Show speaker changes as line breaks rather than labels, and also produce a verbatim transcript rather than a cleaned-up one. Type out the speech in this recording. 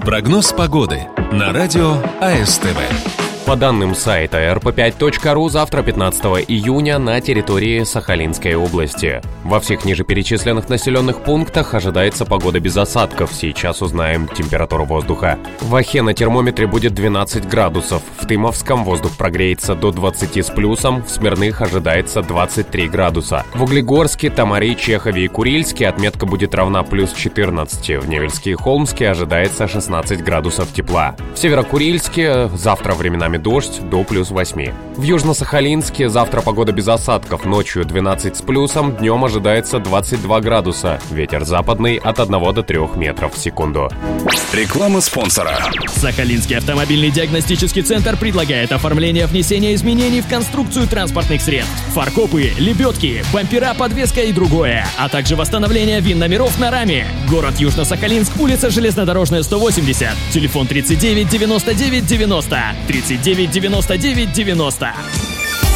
Прогноз погоды на радио АСТВ.
По данным сайта эр пэ пять точка ру, завтра, пятнадцатого июня, на территории Сахалинской области. Во всех ниже перечисленных населенных пунктах ожидается погода без осадков. Сейчас узнаем температуру воздуха. В Охе на термометре будет двенадцать градусов. В Тымовском воздух прогреется до двадцати с плюсом. В Смирных ожидается двадцать три градуса. В Углегорске, Тамаре, Чехове и Курильске отметка будет равна плюс четырнадцати. В Невельске и Холмске ожидается шестнадцать градусов тепла. В Северокурильске завтра временами дождь до плюс восьми. В Южно-Сахалинске завтра погода без осадков. Ночью двенадцать с плюсом, днем ожидается двадцать два градуса. Ветер западный от одного до трёх метров в секунду.
Реклама спонсора.
Сахалинский автомобильный диагностический центр предлагает оформление внесения изменений в конструкцию транспортных средств. Фаркопы, лебедки, бампера, подвеска и другое. А также восстановление ВИН-номеров на раме. Город Южно-Сахалинск, улица Железнодорожная, сто восемьдесят. Телефон тридцать девять девяносто девять девяносто. тридцать девять девяносто девять девяносто.